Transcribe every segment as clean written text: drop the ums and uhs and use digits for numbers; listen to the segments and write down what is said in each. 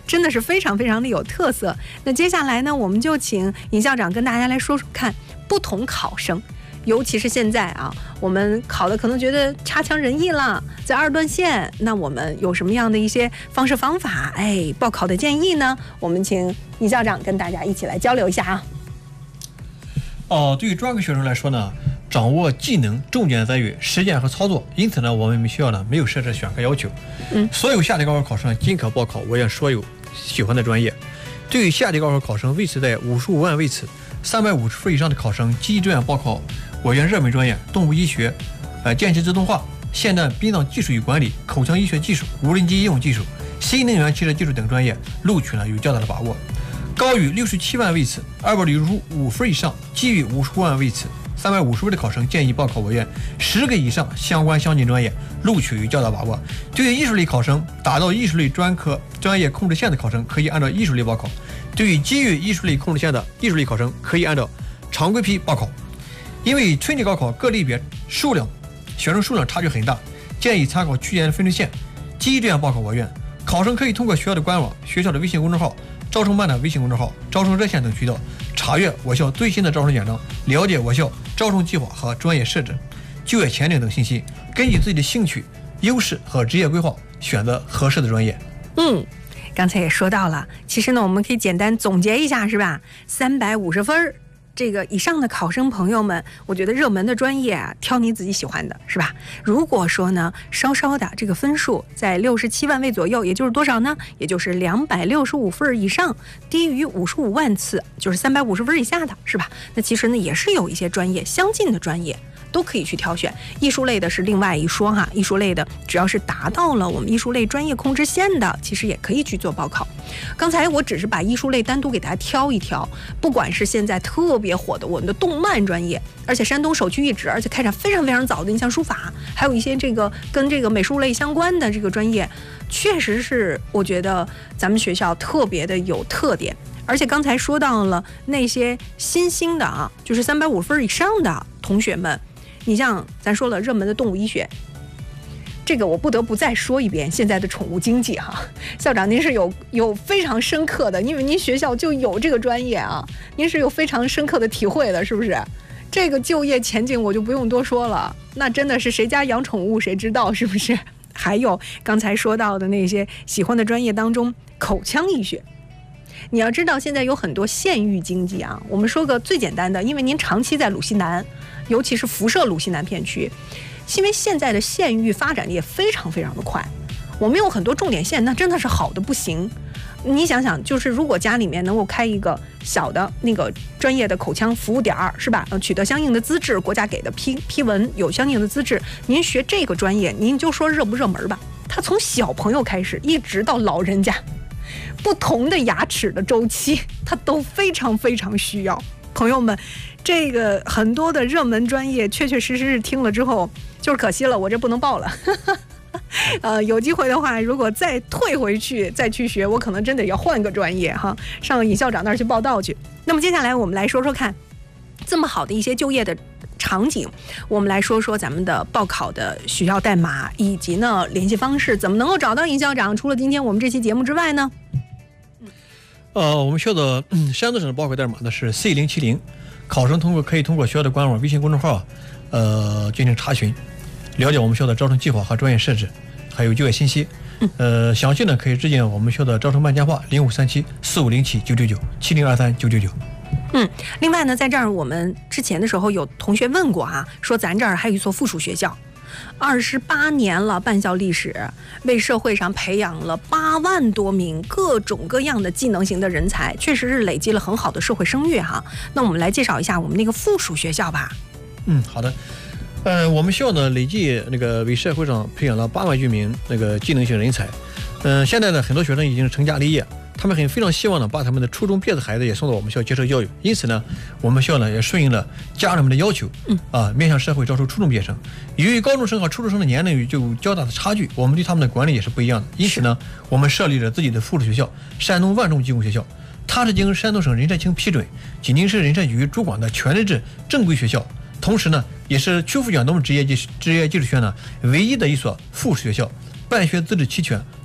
真的是非常非常的有特色。那接下来呢，我们就请尹校长跟大家来说说看不同考生。尤其是现在啊，我们考的可能觉得差强人意了，在二段线，那我们有什么样的一些方式方法，报考的建议呢？我们请尹校长跟大家一起来交流一下啊。 对于专科学生来说呢，掌握技能重点在于实践和操作，因此呢，我们学校呢没有设置选科要求。所有夏季高考考生均可报考我院所有喜欢的专业。对于夏季高考考生位次在55万位次，350分以上的考生积极志愿报考我院热门专业动物医学、电气自动化、现代殡葬技术与管理、口腔医学技术、无人机应用技术、新能源汽车技术等专业，录取呢有较大的把握。高于67万位次265分以上，基于55万位次350分的考生，建议报考我院10个以上相近专业，录取有较大把握。对于艺术类考生，达到艺术类专科专业控制线的考生，可以按照艺术类报考；对于基于艺术类控制线的艺术类考生，可以按照常规批报考。因为春季高考各类别学生数量差距很大，建议参考去年的分数线，积极志愿报考我院。考生可以通过学校的官网、学校的微信公众号、招生办的微信公众号、招生热线等渠道查阅我校最新的招生简章，了解我校招生计划和专业设置、就业前景等信息，根据自己的兴趣、优势和职业规划选择合适的专业。 刚才也说到了，其实呢，我们可以简单总结一下，是吧？350分这个以上的考生朋友们，我觉得热门的专业啊，挑你自己喜欢的，是吧？如果说呢，稍稍的这个分数在67万位左右，也就是多少呢？也就是265分以上，低于55万次，就是350分以下的，是吧？那其实呢，也是有一些专业相近的专业，都可以去挑选。艺术类的是另外一说哈，艺术类的只要是达到了我们艺术类专业控制线的，其实也可以去做报考。刚才我只是把艺术类单独给大家挑一挑，不管是现在特别火的我们的动漫专业，而且山东首屈一指，而且开展非常非常早的，你像书法，还有一些这个跟这个美术类相关的这个专业，确实是我觉得咱们学校特别的有特点。而且刚才说到了那些新兴的啊，就是350分以上的同学们，你像咱说了热门的动物医学，这个我不得不再说一遍，现在的宠物经济哈，校长您是有非常深刻的，因为您学校就有这个专业啊，您是有非常深刻的体会的，是不是？这个就业前景我就不用多说了，那真的是谁家养宠物谁知道，是不是？还有刚才说到的那些喜欢的专业当中，口腔医学。你要知道现在有很多县域经济啊，我们说个最简单的，因为您长期在鲁西南，尤其是辐射鲁西南片区，因为现在的县域发展的也非常非常的快，我们有很多重点县那真的是好的不行。你想想，就是如果家里面能够开一个小的那个专业的口腔服务点儿，是吧？取得相应的资质，国家给的批文有相应的资质，您学这个专业，您就说热不热门吧，他从小朋友开始一直到老人家，不同的牙齿的周期它都非常非常需要。朋友们，这个很多的热门专业确确实实是听了之后就是可惜了，我这不能报了有机会的话，如果再退回去再去学，我可能真的要换个专业哈，上尹校长那儿去报道去。那么接下来我们来说说看，这么好的一些就业的场景，我们来说说咱们的报考的学校代码以及呢联系方式，怎么能够找到尹校长？除了今天我们这期节目之外呢？ 我们学校的山东省的报考代码呢是 C070，考生可以通过学校的官网、微信公众号进行查询，了解我们学校的招生计划和专业设置，还有就业信息。详细呢可以致敬我们学校的招生办电话0537-4507-9997023-999。 另外呢，在这儿我们之前的时候有同学问过啊，说咱这儿还有一所附属学校，28年了办校历史，为社会上培养了8万多名各种各样的技能型的人才，确实是累积了很好的社会声誉哈。那我们来介绍一下我们那个附属学校吧。 好的。我们学校呢累计为社会上培养了8万余名技能型人才。现在呢很多学生已经成家立业，他们非常希望呢把他们的初中毕业的孩子也送到我们学校接受教育，因此呢我们学校呢也顺应了家长们的要求，面向社会招收初中毕业生。由于高中生和初中生的年龄就有较大的差距，我们对他们的管理也是不一样的，因此呢我们设立了自己的附属学校山东万众技工学校，它是经山东省人社厅批准，济宁市人社局主管的全日制正规学校，同时呢也是曲阜远东职业技术学院呢唯一的一所附属学校，办学资质齐全，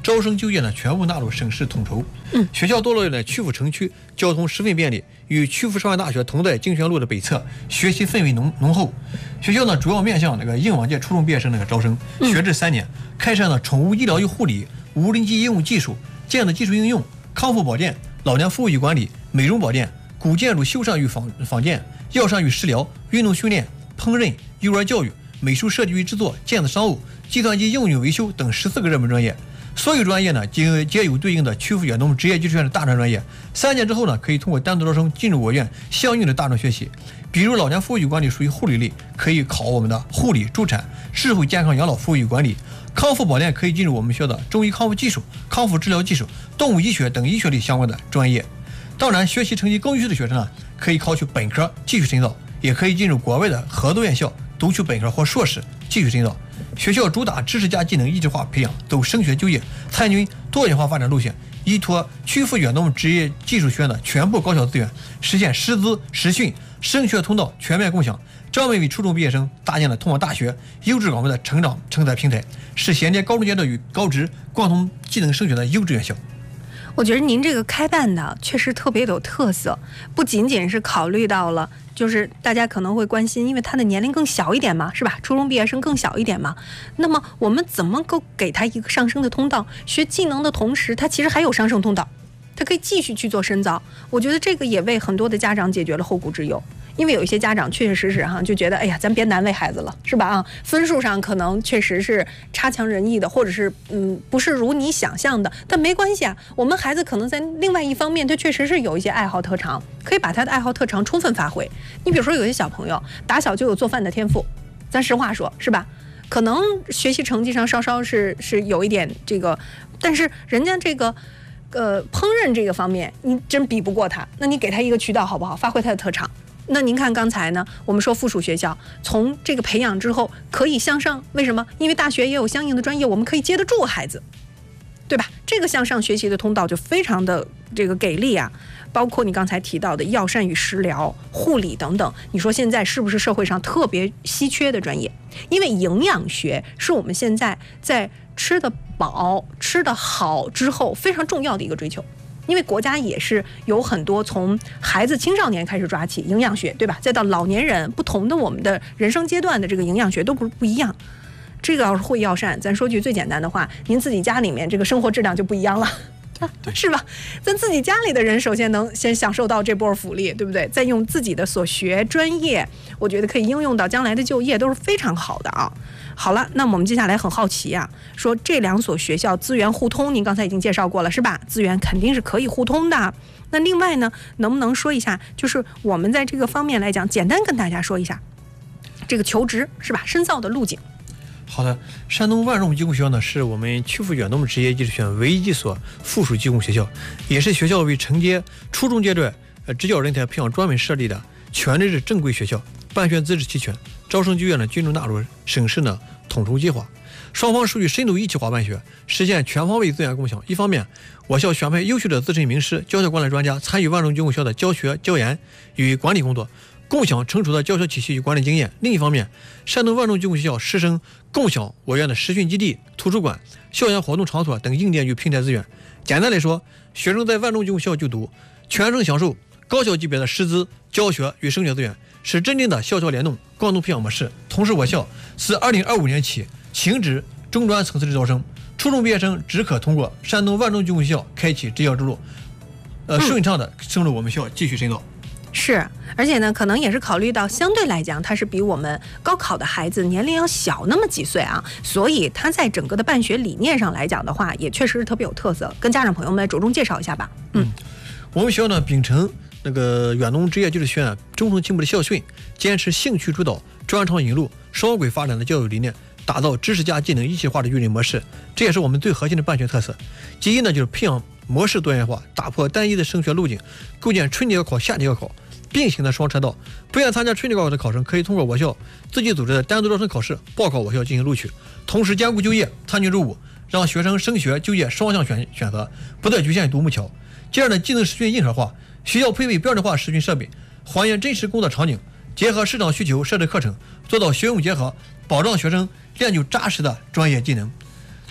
招生就业呢全部纳入省市统筹。学校坐落在曲阜城区，交通十分便利，与曲阜师范大学同在经学路的北侧，学习氛围浓厚。学校呢主要面向应往届初中毕业生招生，学制3年，开设宠物医疗与护理、无人机应用技术、电子技术应用、康复保健、老年服务与管理、美容保健、古建筑修缮与仿建、药膳与食疗、运动训练、烹饪、幼儿教育、美术设计与制作、电子商务、计算机应用维修等14个热门专业。所有专业呢皆有对应的曲阜远东职业技术学院的大专专业。3年之后呢，可以通过单独招生进入我院相应的大专学习。比如老年服务与管理属于护理类，可以考我们的护理、助产、智慧健康养老服务与管理。康复保健可以进入我们学校的中医康复技术、康复治疗技术、动物医学等医学类相关的专业。当然，学习成绩更优秀的学生呢，可以考取本科继续深造，也可以进入国外的合作院校读取本科或硕士继续深造。学校主打知识加技能一体化培养，走升学就业、参军多元化发展路线，依托曲阜远东职业技术学院的全部高校资源，实现师资、实训、升学通道全面共享，专门为初中毕业生搭建了通往大学、优质岗位的成长承载平台，是衔接高中阶段与高职贯通技能升学的优质院校。 我觉得您这个开办的确实特别有特色，不仅仅是考虑到了，就是大家可能会关心，因为他的年龄更小一点嘛，是吧？初中毕业生更小一点嘛，那么我们怎么够给他一个上升的通道？学技能的同时，他其实还有上升通道，他可以继续去做深造。我觉得这个也为很多的家长解决了后顾之忧。因为有一些家长确确实实就觉得，哎呀，咱别难为孩子了，是吧？分数上可能确实是差强人意的，或者是不是如你想象的，但没关系啊。我们孩子可能在另外一方面，他确实是有一些爱好特长，可以把他的爱好特长充分发挥。你比如说，有些小朋友打小就有做饭的天赋，咱实话说，是吧？可能学习成绩上稍稍是有一点这个，但是人家这个烹饪这个方面，你真比不过他。那你给他一个渠道好不好？发挥他的特长。那您看刚才呢，我们说附属学校从这个培养之后可以向上，为什么？因为大学也有相应的专业，我们可以接得住孩子，对吧？这个向上学习的通道就非常的这个给力啊。包括你刚才提到的药膳与食疗、护理等等，你说现在是不是社会上特别稀缺的专业？因为营养学是我们现在在吃得饱、吃得好之后非常重要的一个追求。因为国家也是有很多从孩子青少年开始抓起营养学，对吧？再到老年人，不同的我们的人生阶段的这个营养学都不一样。这个要是会药膳，咱说句最简单的话，您自己家里面这个生活质量就不一样了。是吧？咱自己家里的人首先能先享受到这波福利，对不对？再用自己的所学专业，我觉得可以应用到将来的就业，都是非常好的啊。好了，那么我们接下来很好奇啊，说这2所学校资源互通，您刚才已经介绍过了，是吧？资源肯定是可以互通的。那另外呢，能不能说一下，就是我们在这个方面来讲，简单跟大家说一下这个求职是吧？深造的路径。 好的，山东万众技工学校呢，是我们曲阜远东职业技术学院唯一一所附属技工学校，也是学校为承接初中阶段职教人才培养专门设立的全日制正规学校，办学资质齐全，招生就业呢均能纳入省市呢统筹计划。双方属于深度一体化办学，实现全方位资源共享。一方面，我校选派优秀的资深名师、教学管理专家参与万众技工学校的教学、教研与管理工作，共享成熟的教学体系与管理经验。另一方面，山东万众技工学校师生共享我院的实训基地、图书馆、校园活动场所等硬件与平台资源。简单来说，学生在万众技工学校就读，全程享受高校级别的师资、教学与升学资源，是真正的校校联动、贯通培养模式。同时，我校自2025年起停止中专层次的招生，初中毕业生只可通过山东万众技工学校开启职业之路，顺畅的升入我们校继续深造。 是，而且呢，可能也是考虑到相对来讲，他是比我们高考的孩子年龄要小那么几岁啊，所以他在整个的办学理念上来讲的话，也确实是特别有特色。跟家长朋友们着重介绍一下吧。 我们学校呢秉承那个远东职业技术学院中层进步的校训，坚持兴趣主导、专长引入、双轨发展的教育理念，打造知识加技能一体化的运营模式，这也是我们最核心的办学特色。其一呢，就是培养模式多元化，打破单一的升学路径，构建春节要考、夏节要考并行的双车道。不愿参加春节高考的考生可以通过我校自己组织的单独招生考试报考我校进行录取，同时兼顾就业、参军入伍，让学生升学、就业双向选择，不再局限于独木桥。第二呢，技能实训硬核化，学校配备标准化实训设备，还原真实工作场景，结合市场需求设置课程，做到学用结合，保障学生练就扎实的专业技能。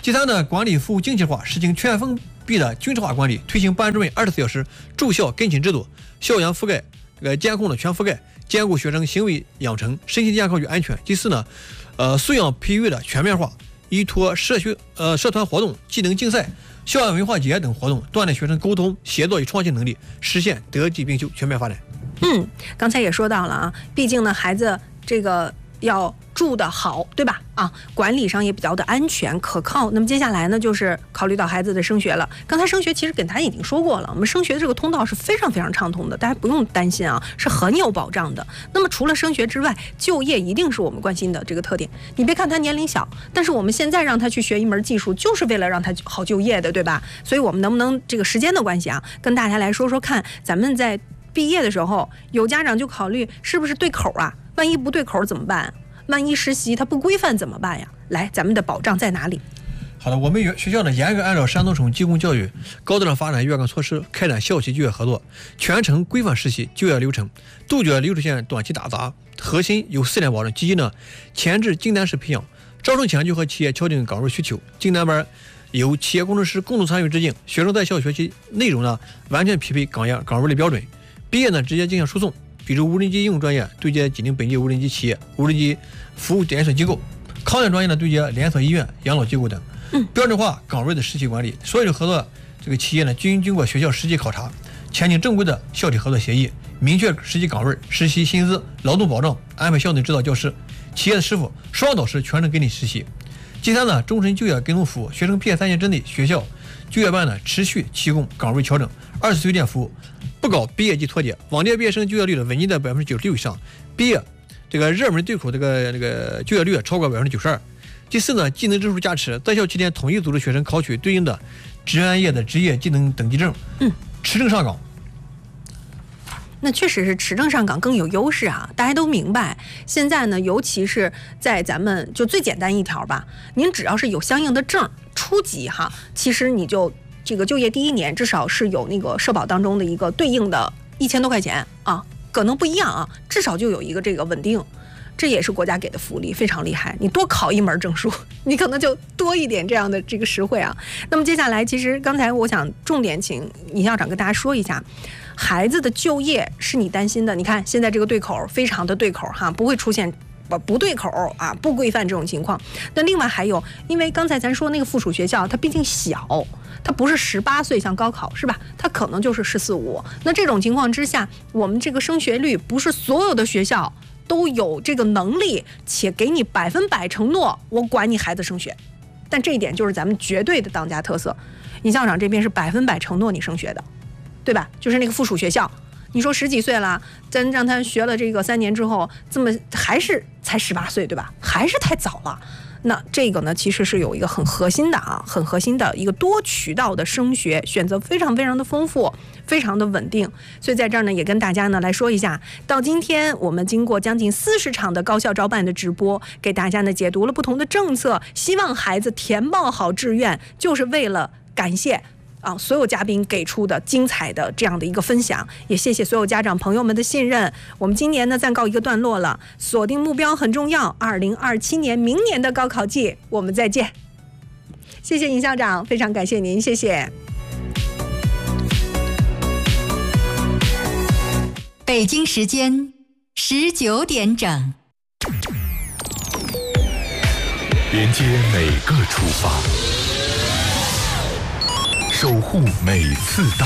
第三呢，管理服务精细化，实行全封闭的军事化管理，推行班主任24小时住校跟进制度，校园覆盖监控的全覆盖，兼顾学生行为养成、身体健康与安全。第四呢，素养培育的全面化，依托社团活动、技能竞赛、校园文化节等活动，锻炼学生沟通、协作与创新能力，实现德智并修全面发展。 刚才也说到了啊，毕竟呢，孩子这个要住得好，对吧？管理上也比较的安全可靠。那么接下来呢，就是考虑到孩子的升学了。刚才升学其实跟大家已经说过了，我们升学的这个通道是非常非常畅通的，大家不用担心啊，是很有保障的。那么除了升学之外，就业一定是我们关心的这个特点。你别看他年龄小，但是我们现在让他去学一门技术，就是为了让他好就业的，对吧？所以我们能不能这个时间的关系啊，跟大家来说说看，咱们在毕业的时候，有家长就考虑是不是对口啊？万一不对口怎么办？万一实习它不规范怎么办呀？来，咱们的保障在哪里？ 好的，我们学校呢严格按照山东省技工教育高质量发展约纲措施开展校企就业合作，全程规范实习就业流程，杜绝流水线短期打杂。核心有4点保证：第一呢，前置精单式培养，招生前就和企业敲定岗位需求，精单班由企业工程师共同参与制定，学生在校学习内容呢完全匹配岗位的标准，毕业呢直接进行输送。比如无人机应用专业对接紧邻本地无人机企业、无人机服务连锁机构；康健专业呢对接连锁医院、养老机构等。标准化岗位的实习管理，所有的合作这个企业呢均经过学校实际考察，签订正规的校体合作协议，明确实习岗位、实习薪资、劳动保障，安排校内指导教师、企业的师傅双导师全程给你实习。第三呢，终身就业跟踪服务，学生毕业3年之内，学校就业办呢持续提供岗位调整、24推荐服务，不搞毕业季脱节，往届毕业生就业率的稳定在96%以上，毕业这个热门对口这个就业率超过92%。第四呢，技能证书加持，在校期间统一组织学生考取对应的专业的职业技能等级证，持证上岗。 那确实是持证上岗更有优势啊，大家都明白。现在呢，尤其是在咱们就最简单一条吧，您只要是有相应的证，初级哈，其实你就这个就业第1年至少是有那个社保当中的一个对应的1000多块钱啊，可能不一样啊，至少就有一个这个稳定。这也是国家给的福利，非常厉害。你多考一门证书，你可能就多一点这样的这个实惠啊。那么接下来，其实刚才我想重点请尹校长跟大家说一下，孩子的就业是你担心的。你看现在这个对口非常的对口哈，不会出现不对口啊、不规范这种情况。那另外还有，因为刚才咱说那个附属学校，它毕竟小，它不是18岁像高考是吧？它可能就是14、15。那这种情况之下，我们这个升学率不是所有的学校都有这个能力，且给你100%承诺，我管你孩子升学。但这一点就是咱们绝对的当家特色。尹校长这边是100%承诺你升学的，对吧？就是那个附属学校，你说10几岁了，咱让他学了这个3年之后，这么还是才18岁，对吧？还是太早了。那这个呢，其实是有一个很核心的一个多渠道的升学选择，非常非常的丰富，非常的稳定。所以在这儿呢，也跟大家呢来说一下，到今天我们经过将近40场的高校招办的直播，给大家呢解读了不同的政策，希望孩子填报好志愿，就是为了感谢所有嘉宾给出的精彩的这样的一个分享，也谢谢所有家长朋友们的信任。我们今年呢暂告一个段落了，锁定目标很重要，2027年明年的高考季我们再见。谢谢尹校长，非常感谢您，谢谢。 北京时间19点整， 连接每个出发，守护每次到